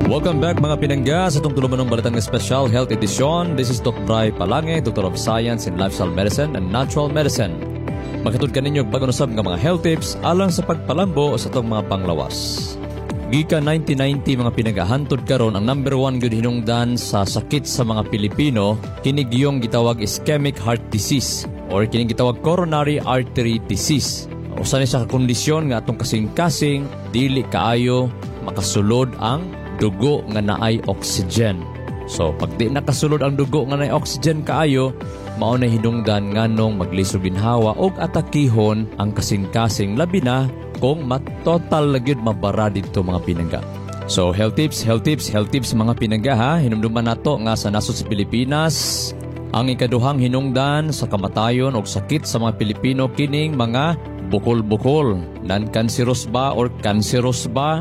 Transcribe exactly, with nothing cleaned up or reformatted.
Welcome back mga pinangga sa itong tulumanong balatang special health edition. This is Doc Bray Palange, Doctor of Science in Lifestyle Medicine and Natural Medicine. Makatod ka ninyo pag-unusab ng mga health tips alang sa pagpalambo sa itong mga panglawas. Gika nineteen ninety mga pinagahantod karon ang number one gyud hinungdan sa sakit sa mga Pilipino kinig yung gitawag ischemic heart disease or kining gitawag coronary artery disease. Usa ni sa kondisyon nga atong kasing-kasing dili kaayo makasulod ang dugo nga naay oxygen. So pag di nakasulod ang dugo nga naay oxygen kaayo, mao na hinungdan nganong maglisod ginhawa og atakihon ang kasing-kasing labi na kung matotal gyud mabara dito mga pinangga. So health tips, health tips, health tips mga pinangga ha. Hinumduman nato nga sa nasod sa Pilipinas ang ikaduhang hinungdan sa kamatayon og sakit sa mga Pilipino kining mga bukol-bukol. Non-cancerous ba or cancerous ba